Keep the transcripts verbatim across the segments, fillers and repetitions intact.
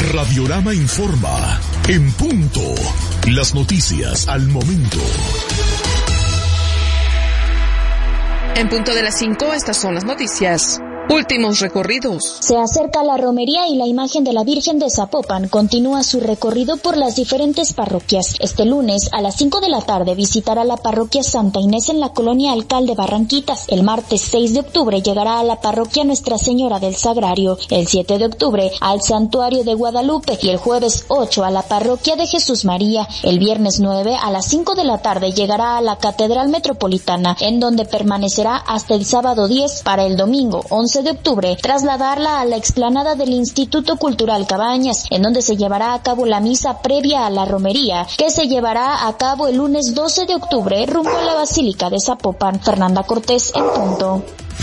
Radiorama informa. En punto. Las noticias al momento. En punto de las cinco, estas son las noticias. Últimos recorridos. Se acerca la romería y la imagen de la Virgen de Zapopan continúa su recorrido por las diferentes parroquias. Este lunes a las cinco de la tarde visitará la parroquia Santa Inés en la colonia Alcalde Barranquitas. El martes seis de octubre llegará a la parroquia Nuestra Señora del Sagrario. El siete de octubre al Santuario de Guadalupe y el jueves ocho a la parroquia de Jesús María. El viernes nueve a las cinco de la tarde llegará a la Catedral Metropolitana, en donde permanecerá hasta el sábado diez para el domingo once de octubre trasladarla a la explanada del Instituto Cultural Cabañas, en donde se llevará a cabo la misa previa a la romería, que se llevará a cabo el lunes doce de octubre rumbo a la Basílica de Zapopan. Fernanda Cortés, en punto.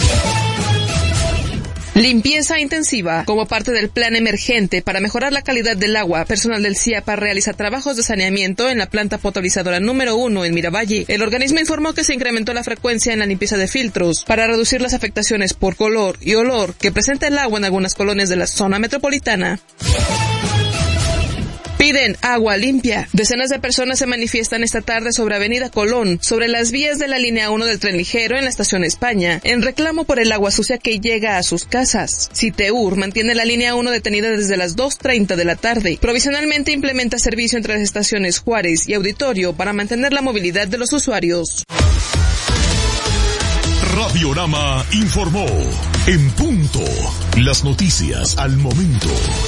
Limpieza intensiva. Como parte del plan emergente para mejorar la calidad del agua, personal del CIAPA realiza trabajos de saneamiento en la planta potabilizadora número uno en Miravalle. El organismo informó que se incrementó la frecuencia en la limpieza de filtros para reducir las afectaciones por color y olor que presenta el agua en algunas colonias de la zona metropolitana. Piden agua limpia. Decenas de personas se manifiestan esta tarde sobre Avenida Colón, sobre las vías de la línea uno del tren ligero en la estación España, en reclamo por el agua sucia que llega a sus casas. Citeur mantiene la línea uno detenida desde las dos treinta de la tarde. Provisionalmente implementa servicio entre las estaciones Juárez y Auditorio para mantener la movilidad de los usuarios. Radiorama informó. En punto. Las noticias al momento.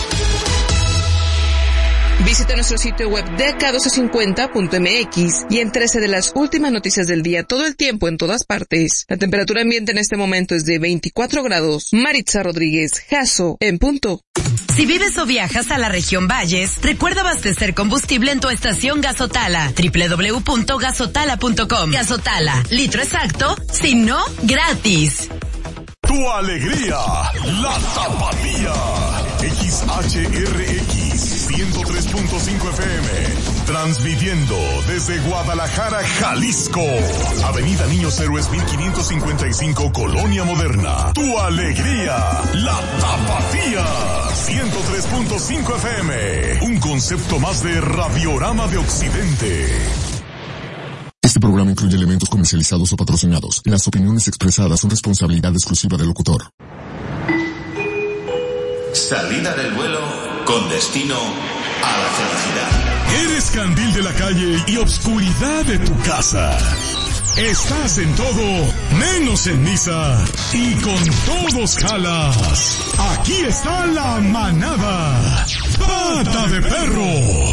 Visita nuestro sitio web D K doce cincuenta punto M X y entérese de las últimas noticias del día todo el tiempo en todas partes. La temperatura ambiente en este momento es de veinticuatro grados. Maritza Rodríguez, Jaso, en punto. Si vives o viajas a la región Valles, recuerda abastecer combustible en tu estación Gasotala. doble u doble u doble u punto gasotala punto com. Gasotala, litro exacto, si no, gratis. Tu alegría, la Tapatía. X H R X ciento tres punto cinco F M. Transmitiendo desde Guadalajara, Jalisco. Avenida Niños Héroes mil quinientos cincuenta y cinco, Colonia Moderna. Tu alegría, la Tapatía. ciento tres punto cinco F M. Un concepto más de Radiorama de Occidente. Este programa incluye elementos comercializados o patrocinados. Las opiniones expresadas son responsabilidad exclusiva del locutor. Salida del vuelo con destino a la felicidad. Eres candil de la calle y obscuridad de tu casa. Estás en todo, menos en misa. Y con todos jalas. Aquí está la manada. Pata de perro.